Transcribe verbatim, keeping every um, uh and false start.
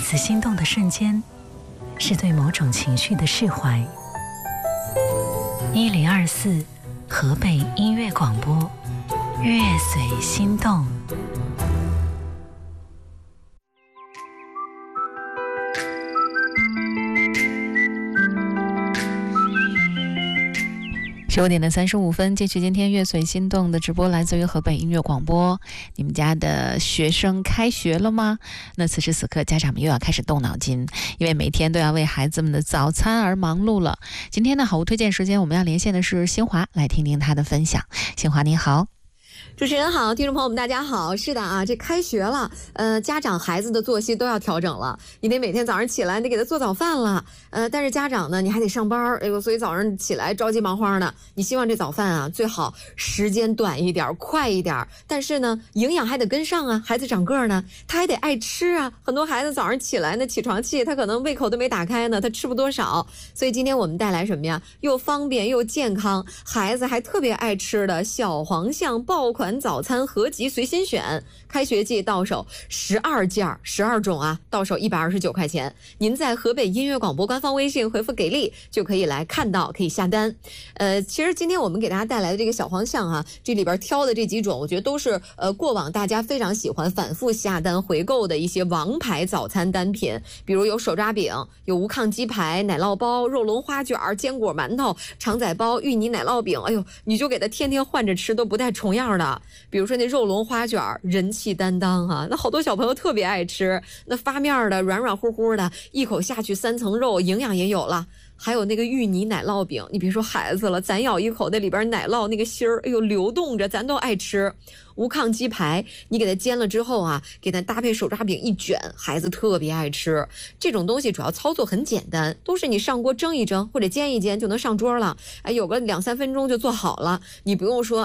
子心动的瞬间，是对某种情绪的释怀。一零二四河北音乐广播，乐随心动。十五点的三十五分，继续今天乐随心动的直播，来自于河北音乐广播。你们家的学生开学了吗？那此时此刻，家长们又要开始动脑筋，因为每天都要为孩子们的早餐而忙碌了。今天的好物推荐时间，我们要连线的是新华，来听听他的分享。新华你好。 主持人好，听众朋友们大家好。是的啊，这开学了，呃，家长孩子的作息都要调整了。你得每天早上起来，你得给他做早饭了，呃，但是家长呢，你还得上班，哎呦，所以早上起来着急忙慌的。你希望这早饭啊，最好时间短一点，快一点，但是呢，营养还得跟上啊。孩子长个呢，他还得爱吃啊。很多孩子早上起来呢，起床气，他可能胃口都没打开呢，他吃不多少。所以今天我们带来什么呀？又方便又健康，孩子还特别爱吃的小黄象爆款早餐合集随心选，开学季到手十二件，十二种啊，到手一百二十九块钱。您在河北音乐广播官方微信回复给力，就可以来看到，可以下单。呃，其实今天我们给大家带来的这个小黄象啊，这里边挑的这几种，我觉得都是呃过往大家非常喜欢反复下单回购的一些王牌早餐单品，比如有手抓饼，有无炕鸡排、奶酪包、肉龙花卷、坚果馒头、肠仔包、芋泥奶酪饼，哎呦，你就给它天天换着吃，都不带重样的。比如说那肉龙花卷，人气担当啊，那好多小朋友特别爱吃，那发面的软软乎乎的，一口下去三层肉，营养也有了。还有那个芋泥奶酪饼，你别说孩子了，咱咬一口那里边奶酪那个芯儿，哎呦流动着，咱都爱吃。无炕鸡排，你给它煎了之后啊，给它搭配手抓饼一卷，孩子特别爱吃。这种东西主要操作很简单，都是你上锅蒸一蒸或者煎一煎就能上桌了，哎，有个两三分钟就做好了，你不用说